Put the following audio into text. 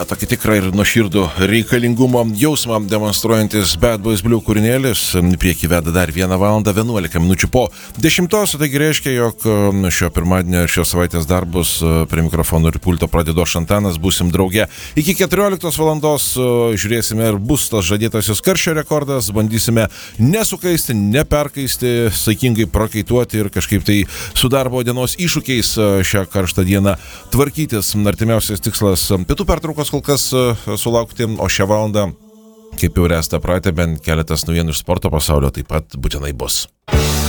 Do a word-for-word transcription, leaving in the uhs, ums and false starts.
tokį tikrą ir nuoširdų reikalingumo jausmą demonstruojantis Bad Boys Blue kūrinėlis. Priekį veda dar vieną valandą vienuolika minučių po dešimtos. Tai reiškia, jog šio pirmadienio ir šios savaitės darbus prie mikrofono ir pulto pradedo Šantanas. Būsim drauge iki keturioliktos valandos. Žiūrėsime, ar bus tas žadėtasis karščio rekordas. Bandysime nesukaisti, neperkaisti, saikingai prakaituoti ir kažkaip tai su darbo dienos iššūkiais šią karštą dieną tvarkytis. Artimiausias tikslas pietų pertraukos kol kas sulaukti, o šią valandą, kaip jau esate pratę, bent keletas naujienų iš sporto pasaulio taip pat būtinai bus.